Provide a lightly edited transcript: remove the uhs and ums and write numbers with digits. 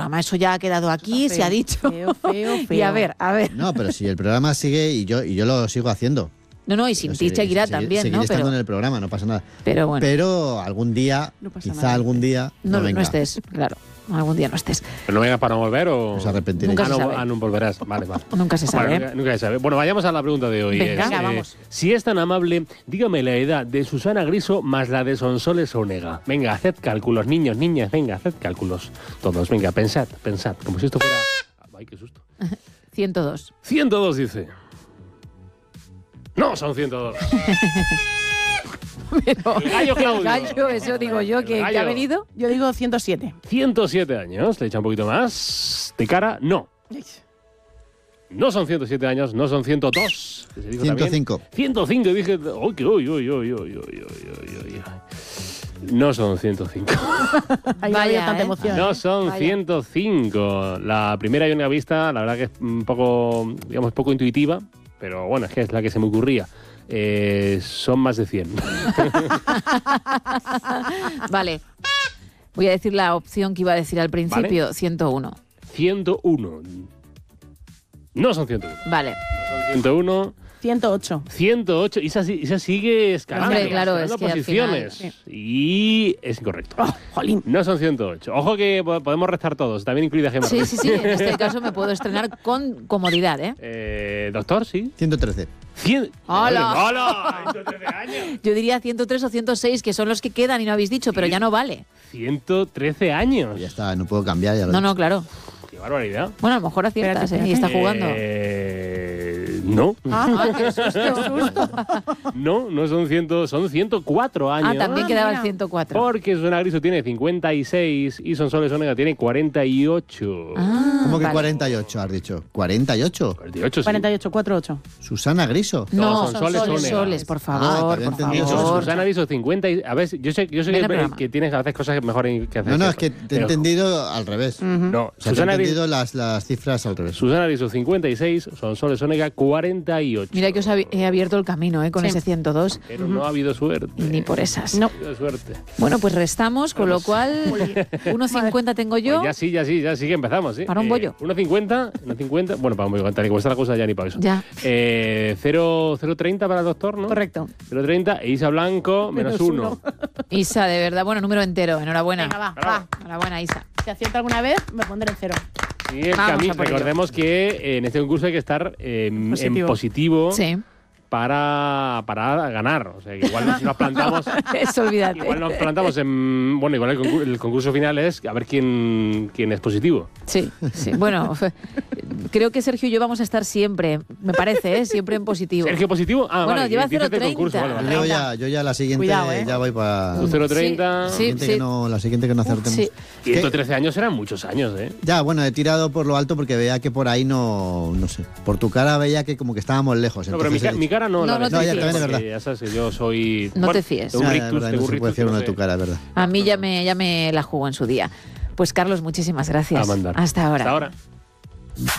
programa. Eso ya ha quedado aquí, Feo, se ha dicho. Feo. Y a ver. No, pero si el programa sigue y yo lo sigo haciendo. No, y sin ti seguirá también, seguiré ¿no? estando en el programa, no pasa nada. Pero bueno. Pero algún día, No pasa quizá nada. algún día, No venga. estés, claro. Algún día no estés. ¿Pero no vengas para no volver o...? Os arrepentiréis. Nunca se sabe. No volverás. Vale. Nunca se sabe. Vale, nunca se sabe. Bueno, vayamos a la pregunta de hoy. Venga, vamos. Si es tan amable, dígame la edad de Susana Griso más la de Sonsoles Onega. Venga, haced cálculos, niños, niñas, venga, haced cálculos. Todos, venga, pensad, como si esto fuera... Ay, qué susto. 102. 102 dice. No, son 102. Pero El gallo Claudio. el gallo, eso digo yo, El que gallo. ha venido. Yo digo 107. 107 años, le echa un poquito más. De cara, no. No son 107 años, no son 102. Que se dijo 105. También. 105, dije. Uy. No son 105. Ahí Vaya, había tanta ¿eh? emoción. No son Vaya. 105. La primera y única vista, la verdad que es un poco, digamos, poco intuitiva, pero bueno, es que es la que se me ocurría. Son más de 100. Vale. Voy a decir la opción que iba a decir al principio, Vale. 101. 101. No son 101. Vale. Son 101. 108. 108. Y esa sigue escalando. Hombre, claro, escalando es que al posiciones. final, Y es incorrecto. Oh, jolín. No son 108. Ojo que podemos restar todos, también incluida Gemma. Sí. En este caso me puedo estrenar con comodidad, ¿eh? Doctor, sí. 113. 100. ¡Hola! ¡Hola! 113 años. Yo diría 103 o 106, que son los que quedan y no habéis dicho, pero ya no vale. 113 años. Ya está, no puedo cambiar. Ya lo No, claro. Qué barbaridad. Bueno, a lo mejor aciertas, ¿eh? Y está jugando. No. Qué susto. No son 100, son 104 años. También quedaba el mira. 104. Porque Susana Griso tiene 56 y Sonsoles Onega tiene 48. ¿Cómo que vale. 48 has dicho? ¿48? 48, sí. 48, 48. Susana Griso. No, No, Sonsoles Onega. Soles, por Ah, favor, que había por entendido favor. Susana Griso 50 y... A ver, yo sé Ven al programa. que tienes a veces cosas mejor que hacer. No, es que te he Pero- entendido al revés. No, O sea, te he Susana Griso, entendido las cifras al revés. Susana Griso 56, Sonsoles Onega 48. Mira que os he abierto el camino, con Sí. ese 102. Pero no ha habido suerte. Ni por esas. No. No ha habido suerte. Bueno, pues restamos, con lo cual 1,50 tengo yo. Pues ya sí que empezamos, ¿sí? Para un bollo. 1,50, bueno, para un bollo, tal y como está la cosa ya ni para eso. Ya. 0,30 para el doctor, ¿no? Correcto. 0,30 e Isa Blanco, menos Menos 1. Isa, de verdad, bueno, número entero. Enhorabuena. Venga, va. Enhorabuena, Isa. Si acierto alguna vez, me pondré en 0. Y el Vamos camino, a por ello. recordemos que en este concurso hay que estar en positivo Sí. para ganar. O sea, que igual nos plantamos... Eso, olvídate. Igual nos plantamos en... Bueno, igual el concurso final es a ver quién es positivo. Sí. Bueno, creo que Sergio y yo vamos a estar siempre, me parece, siempre en positivo. ¿Sergio positivo? Ah, Bueno, vale. lleva dices del 0,30. concurso, vale. Yo ya la siguiente Cuidado, ya voy para... Tú 0,30. Sí. La siguiente que no acertemos. Sí. 113 años eran muchos años, ¿eh? Ya, bueno, he tirado por lo alto porque veía que por ahí no sé. Por tu cara veía que como que estábamos lejos. No, pero mi entonces he dicho, cara no. No, la no ves, te porque fíes. No, ya, también es Ya sabes que yo soy... No te fíes. Tengo un ya, rictus, verdad, tengo no un se puede rictus decir que uno no de tu sé. cara, es verdad. A mí ya me la jugó en su día. Pues Carlos, muchísimas gracias. A mandar. Hasta ahora. Hasta ahora.